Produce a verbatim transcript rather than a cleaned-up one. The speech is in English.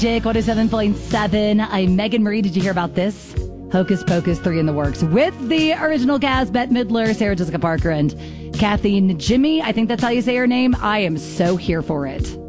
Jake, one oh seven point seven. I'm Megan Marie. Did you hear about this? Hocus Pocus three in the works with the original cast, Bette Midler, Sarah Jessica Parker, and Kathy Najimy. I think that's how you say her name. I am so here for it.